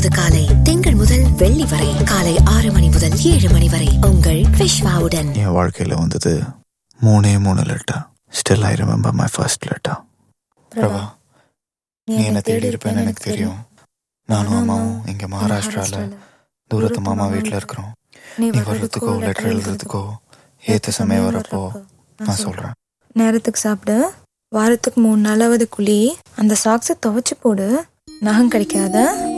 இப்போது காலை திங்கள் முதல் வெள்ளி வரை காலை 6 மணி முதல் 7 மணி வரை உங்கள் விஷ்வாவுடன். என் வாழ்க்கையில வந்தது 3 letter. Still I remember my first letter. Prabha, நீ என்ன தேடி இருப்பேன்னு எனக்கு தெரியும். நானும் அம்மாவும் இங்க மகாராஷ்டிரால தூரத்து மாமா வீட்டுல இருக்கிறோம். நீ வர்றதுக்கோ லெட்டர் எழுதுறதுக்கோ ஏத்த சமயம் வரப்போ நான் சொல்றேன். நேரத்துக்கு சாப்பிடு. வாரத்துக்கு 3 நாளாவது குழி. அந்த சாக்ஸை துவைச்சு போடு. நகம் கிடைக்காத.